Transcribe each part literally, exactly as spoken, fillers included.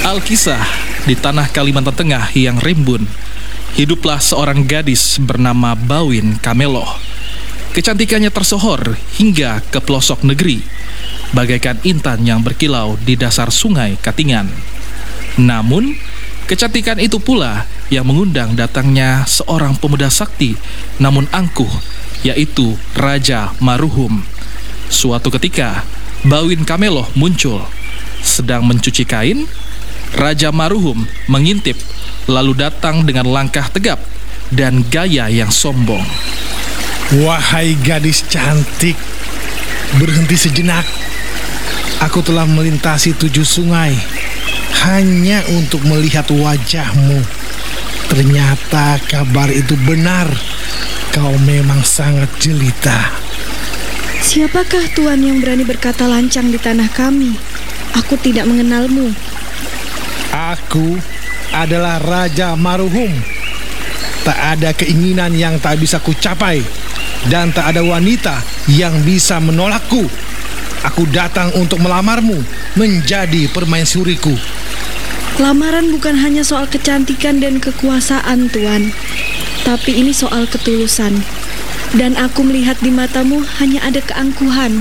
Alkisah di tanah Kalimantan Tengah yang rimbun, hiduplah seorang gadis bernama Bawin Kameloh. Kecantikannya tersohor hingga ke pelosok negeri, bagaikan intan yang berkilau di dasar sungai Katingan. Namun, kecantikan itu pula yang mengundang datangnya seorang pemuda sakti namun angkuh, yaitu Raja Maruhum. Suatu ketika, Bawin Kameloh muncul. Sedang mencuci kain, Raja Maruhum mengintip, lalu datang dengan langkah tegap dan gaya yang sombong. Wahai gadis cantik, berhenti sejenak. Aku telah melintasi tujuh sungai hanya untuk melihat wajahmu. Ternyata kabar itu benar. Kau memang sangat jelita. Siapakah Tuan yang berani berkata lancang di tanah kami? Aku tidak mengenalmu. Aku adalah Raja Maruhum. Tak ada keinginan yang tak bisa kucapai, dan tak ada wanita yang bisa menolakku. Aku datang untuk melamarmu menjadi permaisuriku. Lamaran bukan hanya soal kecantikan dan kekuasaan, Tuan, tapi ini soal ketulusan. Dan aku melihat di matamu hanya ada keangkuhan.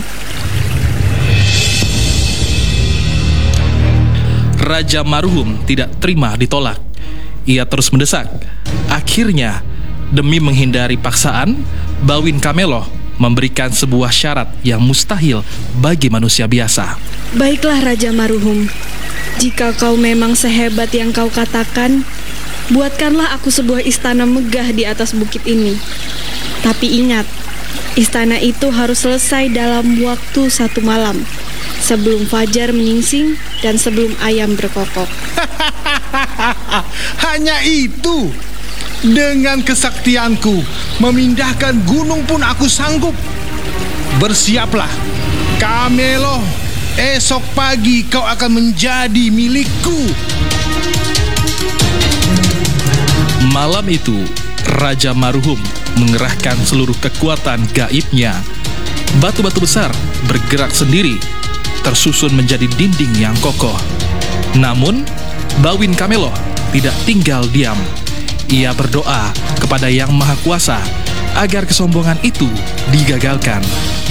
Raja Maruhum tidak terima ditolak. Ia terus mendesak. Akhirnya, demi menghindari paksaan, Bawin Kameloh memberikan sebuah syarat yang mustahil bagi manusia biasa. Baiklah Raja Maruhum, jika kau memang sehebat yang kau katakan, buatkanlah aku sebuah istana megah di atas bukit ini. Tapi ingat, istana itu harus selesai dalam waktu satu malam, sebelum fajar menyingsing dan sebelum ayam berkokok. Hanya itu? Dengan kesaktianku memindahkan gunung pun aku sanggup. Bersiaplah, Kameloh. Esok pagi kau akan menjadi milikku. Malam itu, Raja Maruhum mengerahkan seluruh kekuatan gaibnya. Batu-batu besar bergerak sendiri, tersusun menjadi dinding yang kokoh. Namun, Bawin Kameloh tidak tinggal diam. Ia berdoa kepada Yang Maha Kuasa agar kesombongan itu digagalkan.